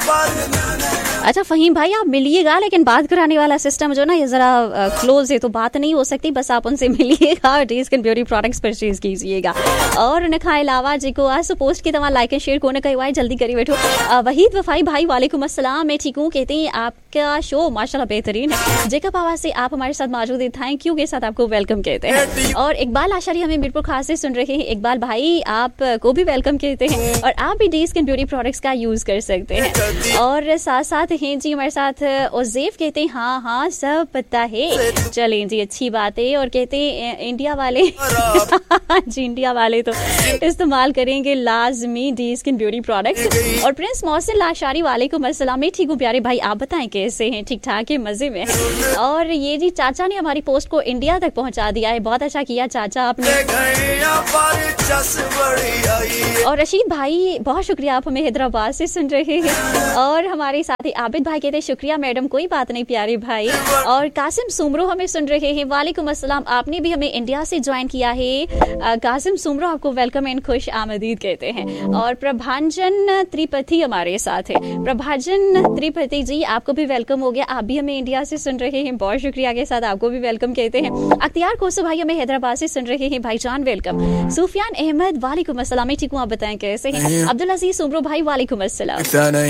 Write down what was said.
अच्छा फहीम भाई, आप मिलिएगा लेकिन बात कराने वाला सिस्टम जो ना ये जरा क्लोज है, तो बात नहीं हो सकती। बस आप उनसे मिलिएगा, day skin beauty products purchase कीजिएगा। और उन खां अलावा जेको आज पोस्ट की तमाम लाइक एंड शेयर कोने कयो आहे, जल्दी करी बैठो। वहीद वफाई भाई वालेकुम अस्सलाम, मैं ठीक हूँ, कहते हैं आपका शो माशाल्लाह बेहतरीन है। जेकब आवाज से आप हमारे साथ मौजूद है, थैंक यू के साथ आपको वेलकम कहते हैं। और इकबाल आशारी हमें मीरपुर खास से सुन रहे हैं। इकबाल भाई आप को भी वेलकम कहते हैं, और आप भी डे स्किन ब्यूटी प्रोडक्ट्स का यूज कर सकते हैं। और साथ साथ हैं जी हमारे साथ ओजेफ, कहते हैं हाँ हाँ सब पता है। चलें जी, अच्छी बात है। और कहते हैं इंडिया वाले जी इंडिया वाले तो इस्तेमाल करेंगे लाजमी डे स्किन ब्यूटी प्रोडक्ट्स। और प्रिंस मोहसिन लाशारी वालेकुम अस्सलाम, मैं ठीक हूँ प्यारे भाई, आप बताएं कैसे हैं? ठीक ठाक है, मजे में। और ये जी चाचा ने हमारी पोस्ट को इंडिया तक पहुंचा दिया है, बहुत अच्छा किया चाचा आपने। और रशीद भाई बहुत शुक्रिया, आप हमें हैदराबाद से सुन रहे हैं। और हमारे साथी आबिद भाई कहते हैं शुक्रिया मैडम, कोई बात नहीं प्यारे भाई। और कासिम सुमरो हमें सुन रहे हैं, वालेकुम अस्सलाम, आपने भी हमें इंडिया से ज्वाइन किया है। कासिम सुमरो आपको वेलकम एंड खुश आमदीद कहते हैं। और प्रभांजन त्रिपाठी हमारे साथ है। प्रभांजन त्रिपाठी जी आपको भी वेलकम हो गया, आप भी हमें इंडिया से सुन रहे हैं, बहुत शुक्रिया के साथ आपको भी वेलकम कहते हैं। अख्तियार कोसो भाई हमें हैदराबाद से सुन रहे हैं, भाईजान वेलकम। सुफियान अहमद वालेकुम अस्सलाम, ठीक हूँ, आप बताएं कैसे हैं? अब्दुल अजीज सुमरो भाई वालेकुम अस्सलाम।